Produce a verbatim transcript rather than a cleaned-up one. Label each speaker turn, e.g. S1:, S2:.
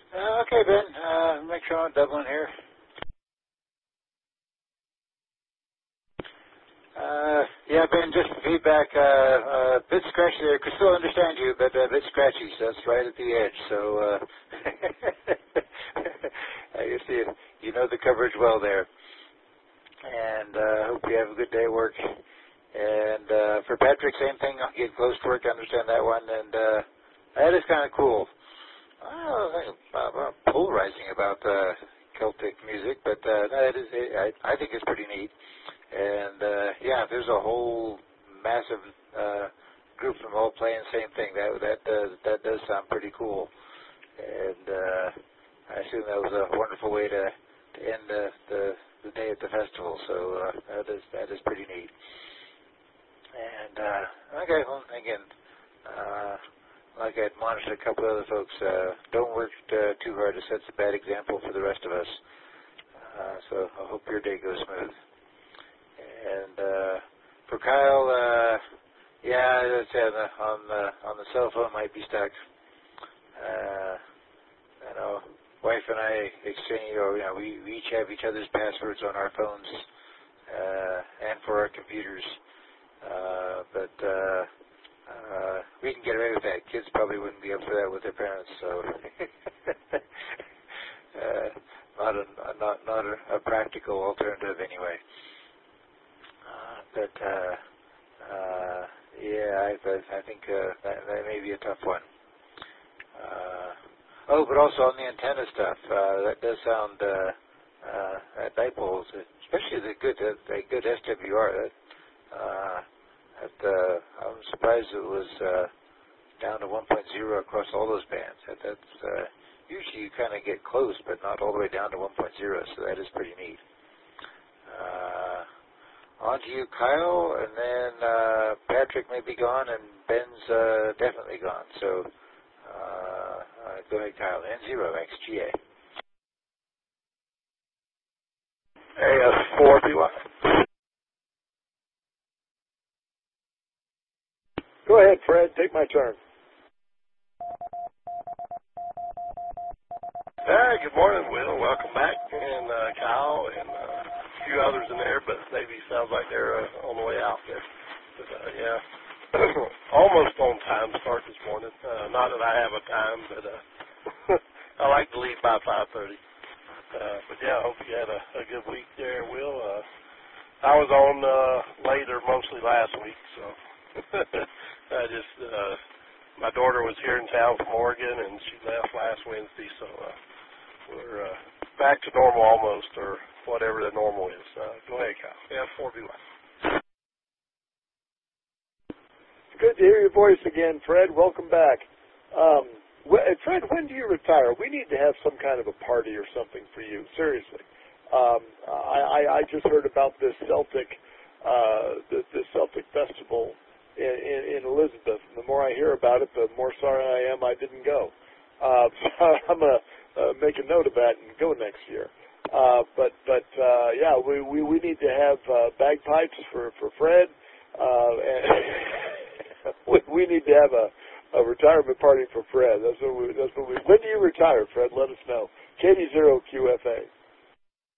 S1: Uh, okay, Ben. Uh, make sure I'm Dublin here. Uh, yeah, Ben, just feedback. Uh, uh, bit scratchy there. Could still understand you, but a bit scratchy. So that's right at the edge. So uh, I guess you, you know the coverage well there. And uh, hope you have a good day at work. And uh, for Patrick, same thing. I'll get close to work. I understand that one. And uh, that is kind of cool. I I'm not polarizing about uh, Celtic music, but uh, no, it is, it, I, I think it's pretty neat. And uh, yeah, if there's a whole massive uh, group from all playing the same thing, that that does that does sound pretty cool. And uh, I assume that was a wonderful way to, to end the, the the day at the festival. So uh, that is that is pretty neat. And uh, okay, well again. Uh, Like I admonished a couple other folks, uh, don't work uh, too hard. It sets a bad example for the rest of us. Uh, so I hope your day goes smooth. And uh, for Kyle, uh, yeah, as I said, on the on the cell phone might be stuck. Uh, I know, wife and I exchange, or you know, we, we each have each other's passwords on our phones uh, and for our computers. Uh, but uh, Uh, we can get away with that. Kids probably wouldn't be up for that with their parents, so uh, not a not not a, a practical alternative anyway. Uh, but uh, uh, yeah, I I think uh, that, that may be a tough one. Uh, oh, but also on the antenna stuff, uh, that does sound uh, uh, at dipoles, especially the good uh, the good S W R. That, uh, At, uh, I'm surprised it was uh, down to one point oh across all those bands. That, that's uh, usually you kind of get close, but not all the way down to one point oh. So that is pretty neat. Uh, on to you, Kyle, and then uh, Patrick may be gone, and Ben's uh, definitely gone. So uh, uh, go ahead, Kyle. N zero X G A.
S2: A S four B Y. Go ahead, Fred. Take my turn. Hey, good morning, Will. Welcome back. And uh, Kyle and uh, a few others in there, but maybe sounds like they're uh, on the way out there. But, uh, yeah, almost on time start this morning. Uh, not that I have a time, but uh, I like to leave by five thirty. Uh, but, yeah, I hope you had a, a good week there, Will. Uh, I was on uh, later mostly last week, so I just, uh, my daughter was here in town from Oregon, and she left last Wednesday, so uh, we're uh, back to normal almost, or whatever the normal is. Uh, go ahead, Kyle. Yeah, four B one. Good to hear your voice again, Fred. Welcome back. Um, Fred, when do you retire? We need to have some kind of a party or something for you, seriously. Um, I, I just heard about this Celtic, uh, the, the Celtic festival in, in, in Elizabeth. And the more I hear about it, the more sorry I am I didn't go. Uh, so I'm going to uh, make a note of that and go next year. Uh, but but uh, yeah, we, we, we need to have uh, bagpipes for for Fred, uh, and we, we need to have a, a retirement party for Fred. That's what we. That's what we. When do you retire, Fred? Let us know. K D zero Q F A.